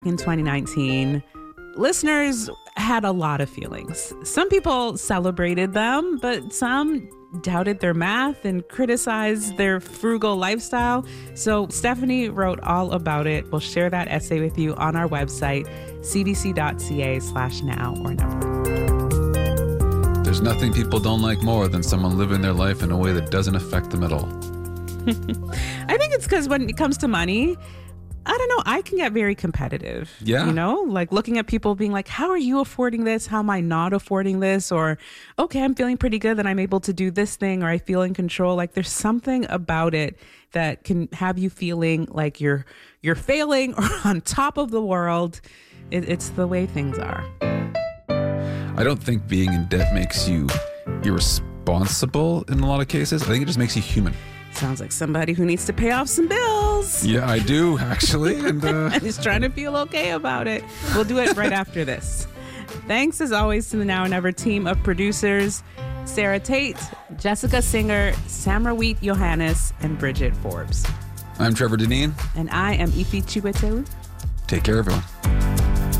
In 2019, listeners had a lot of feelings. Some people celebrated them, but some doubted their math and criticized their frugal lifestyle. So Stephanie wrote all about it. We'll share that essay with you on our website, cbc.ca/now-or-never. There's nothing people don't like more than someone living their life in a way that doesn't affect them at all. I think it's because when it comes to money, I don't know, I can get very competitive. Yeah. You know, like looking at people being like, how are you affording this? How am I not affording this? Or, okay, I'm feeling pretty good that I'm able to do this thing, or I feel in control. Like there's something about it that can have you feeling like you're failing or on top of the world. It's the way things are. I don't think being in debt makes you irresponsible in a lot of cases. I think it just makes you human. Sounds like somebody who needs to pay off some bills. Yeah, I do, actually. And He's trying to feel okay about it. We'll do it right after this. Thanks, as always, to the Now or Never team of producers, Sarah Tate, Jessica Singer, Samrawit Johannes, and Bridget Forbes. I'm Trevor Deneen. And I am Ifi Chiwetel. Take care, everyone.